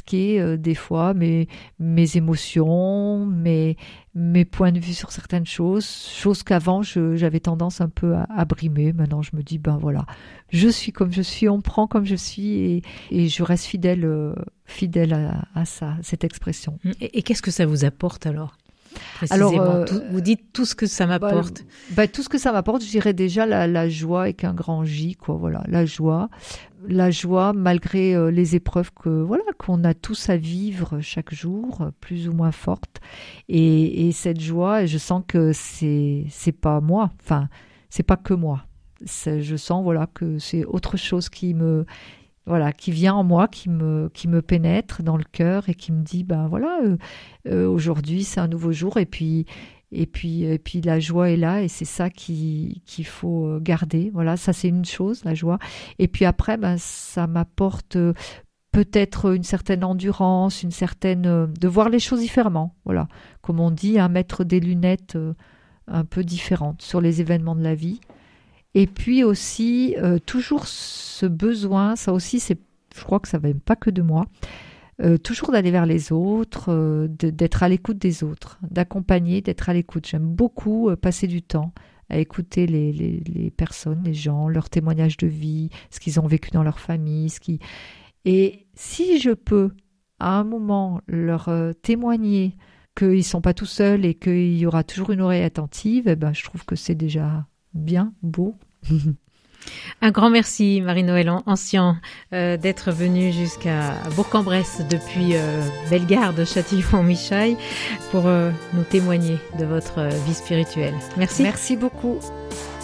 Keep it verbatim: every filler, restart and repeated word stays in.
expliquer euh, des fois mes, mes émotions, mes, mes points de vue sur certaines choses, choses qu'avant je, j'avais tendance un peu à, à brimer. Maintenant je me dis, ben voilà, je suis comme je suis, on me prend comme je suis et, et je reste fidèle, euh, fidèle à, à ça, cette expression. Et, et qu'est-ce que ça vous apporte alors ? Alors, euh, tout, vous dites tout ce que ça m'apporte. Bah, bah, tout ce que ça m'apporte, je dirais déjà la, la joie avec un grand J, quoi. Voilà, la joie, la joie malgré euh, les épreuves que voilà qu'on a tous à vivre chaque jour, plus ou moins fortes. Et, et cette joie, je sens que c'est c'est pas moi. Enfin, c'est pas que moi. C'est, je sens voilà que c'est autre chose qui me Voilà, qui vient en moi, qui me, qui me pénètre dans le cœur et qui me dit, ben voilà, euh, euh, aujourd'hui c'est un nouveau jour et puis, et puis, et puis la joie est là et c'est ça qui, qu'il faut garder. Voilà, ça c'est une chose, la joie. Et puis après, ben ça m'apporte euh, peut-être une certaine endurance, une certaine, euh, de voir les choses différemment. Voilà, comme on dit, hein, mettre des lunettes euh, un peu différentes sur les événements de la vie. Et puis aussi, euh, toujours ce besoin, ça aussi, c'est, je crois que ça ne vient pas que de moi, euh, toujours d'aller vers les autres, euh, de, d'être à l'écoute des autres, d'accompagner, d'être à l'écoute. J'aime beaucoup euh, passer du temps à écouter les, les, les personnes, les gens, leurs témoignages de vie, ce qu'ils ont vécu dans leur famille. Ce qui... Et si je peux, à un moment, leur euh, témoigner qu'ils ne sont pas tout seuls et qu'il y aura toujours une oreille attentive, eh ben, je trouve que c'est déjà bien beau. Un grand merci Marie-Noëlle Ancien euh, d'être venue jusqu'à Bourg-en-Bresse depuis euh, Bellegarde, Châtillon-Michaille pour euh, nous témoigner de votre vie spirituelle. Merci. Merci beaucoup.